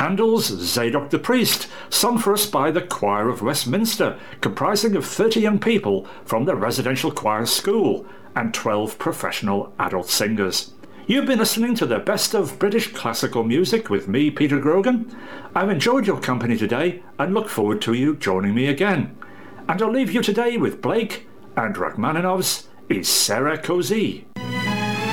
Handel's Zadok the Priest, sung for us by the Choir of Westminster, comprising of 30 young people from the Residential Choir School and 12 professional adult singers. You've been listening to the best of British classical music with me, Peter Grogan. I've enjoyed your company today and look forward to you joining me again. And I'll leave you today with Blake and Rachmaninoff's Is Sarah Cozy.